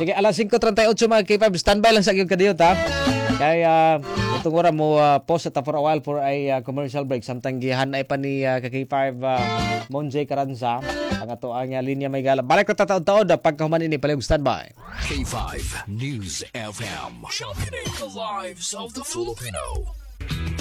Sige, alas 5:38 mga K5. Standby lang sa iyong kadiyot ha. Kaya itong oras mo pause at for a while for a commercial break. Samtang gihanay pa ni K5 Monjay Caranza. Ang ato ang linya may gala. Balik ko tataod-taod pagkahuman ini palig standby. K5 News FM. Championing the lives of the Filipino.